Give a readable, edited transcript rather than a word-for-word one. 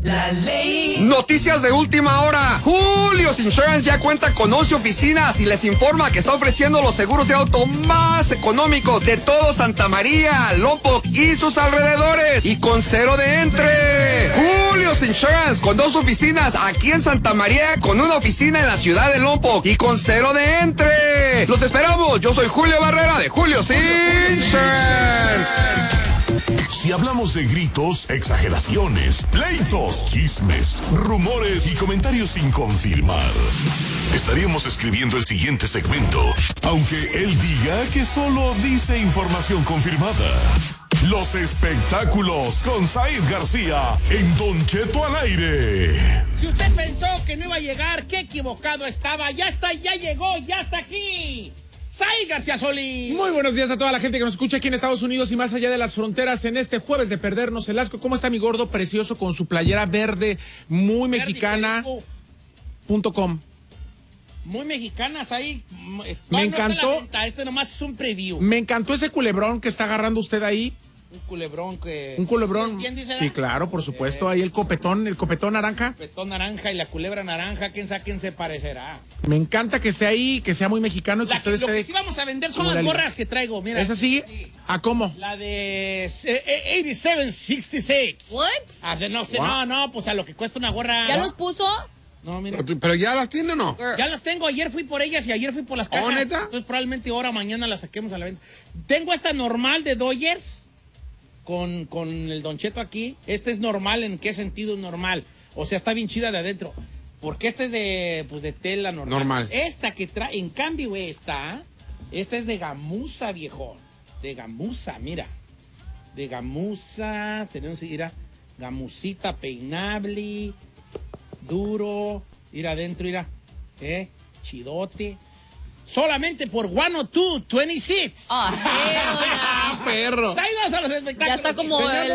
La ley. Noticias de última hora. Julio's Insurance ya cuenta con 11 oficinas y les informa que está ofreciendo los seguros de auto más económicos de todo Santa María, Lompoc y sus alrededores. Y con cero de entre. Julio's Insurance con 2 oficinas aquí en Santa María, con una oficina en la ciudad de Lompoc y con cero de entre. Los esperamos. Yo soy Julio Barrera de Julio's Insurance. Si hablamos de gritos, exageraciones, pleitos, chismes, rumores y comentarios sin confirmar, estaríamos escribiendo el siguiente segmento, aunque él diga que solo dice información confirmada. Los espectáculos con Said García en Don Cheto al aire. Si usted pensó que no iba a llegar, qué equivocado estaba. Ya está, ya llegó, ya está aquí. Said García Solís. Muy buenos días a toda la gente que nos escucha aquí en Estados Unidos y más allá de las fronteras en este jueves de perdernos el asco. ¿Cómo está mi gordo precioso con su playera verde muy mexicana? .com. Muy mexicanas ahí. Me encantó. Este nomás es un preview. Me encantó ese culebrón que está agarrando usted ahí. Un culebrón que... Un culebrón. ¿Entiendes? Sí, claro, por supuesto. Ahí el copetón naranja. El copetón naranja y la culebra naranja. ¿Quién sabe a quién se parecerá? Me encanta que esté ahí, que sea muy mexicano y que usted esté... Lo que sí vamos a vender son las gorras que traigo. Mira. ¿Es así? Sí. ¿A cómo? La de 8766. ¿What? No sé, no, pues a lo que cuesta una gorra. ¿Ya los puso? No, mira. ¿Pero ya las tiene o no? Ya las tengo, ayer fui por ellas y ayer fui por las cajas. ¿Oh, neta? Entonces probablemente ahora o mañana las saquemos a la venta. Tengo esta normal de Dodgers con el Don Cheto aquí. Esta es normal, ¿en qué sentido es normal? O sea, está bien chida de adentro. Porque esta es de tela normal. Esta que trae, en cambio esta es de gamuza, viejo. De gamuza, mira. De gamuza, tenemos, mira, gamusita peinable, duro, ir adentro, mira, chidote. Solamente por 102.26. Ah, perro. Ahí vamos a los espectáculos. Ya está como